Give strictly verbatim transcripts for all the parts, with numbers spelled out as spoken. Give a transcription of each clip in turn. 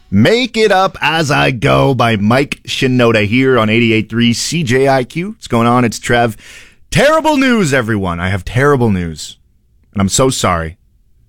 Make It Up As I Go by Mike Shinoda here on eighty-eight point three C J I Q. What's going on? It's Trev. Terrible news, everyone. I have terrible news. And I'm so sorry.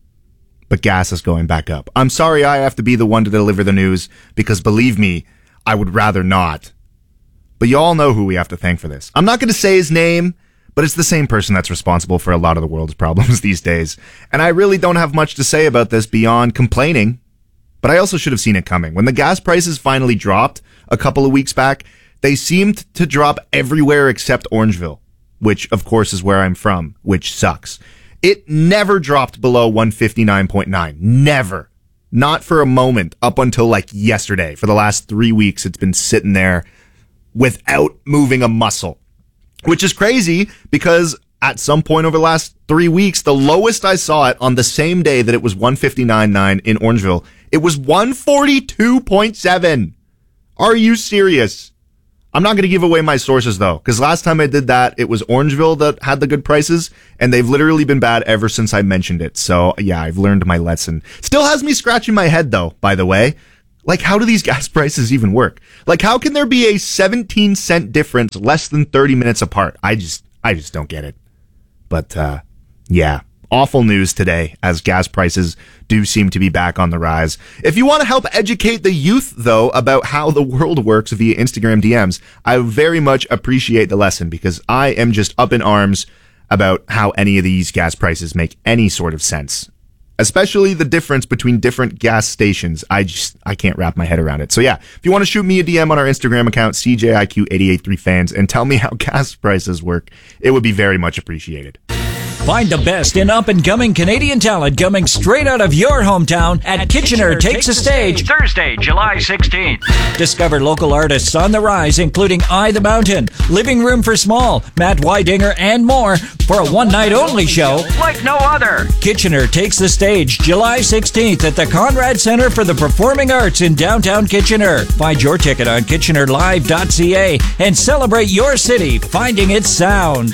But gas is going back up. I'm sorry I have to be the one to deliver the news because believe me, I would rather not. But you all know who we have to thank for this. I'm not going to say his name, but it's the same person that's responsible for a lot of the world's problems these days. And I really don't have much to say about this beyond complaining. But I also should have seen it coming. When the gas prices finally dropped a couple of weeks back, they seemed to drop everywhere except Orangeville, which of course is where I'm from, which sucks. It never dropped below one fifty-nine point nine. Never. Not for a moment up until like yesterday. For the last three weeks, it's been sitting there without moving a muscle, which is crazy because at some point over the last three weeks, the lowest I saw it on the same day that it was one fifty-nine point nine in Orangeville, it was one forty-two point seven. Are you serious? I'm not going to give away my sources, though, because last time I did that, it was Orangeville that had the good prices, and they've literally been bad ever since I mentioned it. So, yeah, I've learned my lesson. Still has me scratching my head, though, by the way. Like, how do these gas prices even work? Like, how can there be a seventeen cent difference less than thirty minutes apart? I just, I just don't get it. But, uh, yeah, awful news today as gas prices do seem to be back on the rise. If you want to help educate the youth, though, about how the world works via Instagram D Ms, I very much appreciate the lesson because I am just up in arms about how any of these gas prices make any sort of sense. Especially the difference between different gas stations. I just, I can't wrap my head around it. So yeah, if you want to shoot me a D M on our Instagram account, C J I Q eight eight three fans, and tell me how gas prices work, it would be very much appreciated. Find the best in up-and-coming Canadian talent coming straight out of your hometown at, at Kitchener, Kitchener Takes a Stage, Thursday, July sixteenth. Discover local artists on the rise, including I the Mountain, Living Room for Small, Matt Weidinger, and more for a one-night-only show like no other. Kitchener Takes the Stage, July sixteenth at the Conrad Centre for the Performing Arts in downtown Kitchener. Find your ticket on kitchener live dot c a and celebrate your city finding its sound.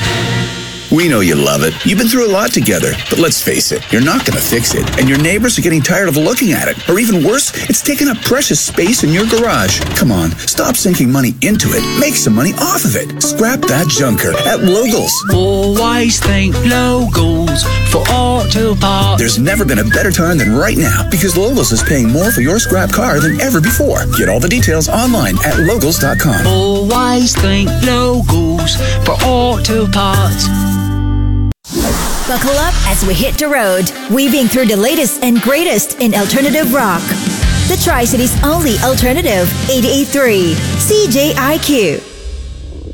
We know you love it. You've been through a lot together. But let's face it, you're not going to fix it. And your neighbors are getting tired of looking at it. Or even worse, it's taking up precious space in your garage. Come on, stop sinking money into it. Make some money off of it. Scrap that junker at Logos. Always think Logos for auto parts. There's never been a better time than right now because Logos is paying more for your scrap car than ever before. Get all the details online at logos dot com. Always think Logos for auto parts. Buckle up as we hit the road, weaving through the latest and greatest in alternative rock. The Tri-City's only alternative, eighty-eight point three C J I Q.